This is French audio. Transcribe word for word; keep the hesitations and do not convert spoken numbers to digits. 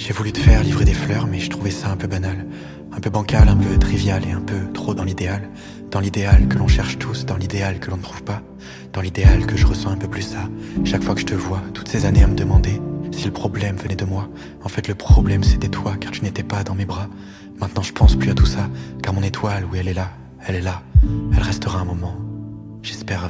J'ai voulu te faire livrer des fleurs, mais je trouvais ça un peu banal. Un peu bancal, un peu trivial et un peu trop dans l'idéal. Dans l'idéal que l'on cherche tous, dans l'idéal que l'on ne trouve pas. Dans l'idéal que je ressens un peu plus ça. Chaque fois que je te vois, toutes ces années à me demander si le problème venait de moi. En fait le problème c'était toi, car tu n'étais pas dans mes bras. Maintenant je pense plus à tout ça, car mon étoile, oui elle est là, elle est là. Elle restera un moment, j'espère